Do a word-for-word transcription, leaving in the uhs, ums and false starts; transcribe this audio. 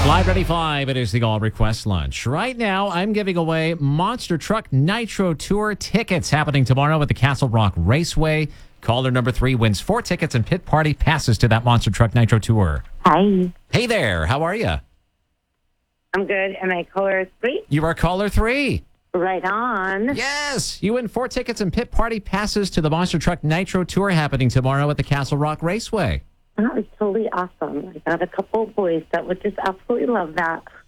Live Ready five, it is the All Request Lunch. Right now, I'm giving away Monster Truck Nitro Tour tickets happening tomorrow at the Castle Rock Raceway. Caller number three wins four tickets and pit party passes to that Monster Truck Nitro Tour. Hi. Hey there, how are you? I'm good. Am I caller three? You are caller three. Right on. Yes, you win four tickets and pit party passes to the Monster Truck Nitro Tour happening tomorrow at the Castle Rock Raceway. That is totally awesome. I got a couple of boys that would just absolutely love that.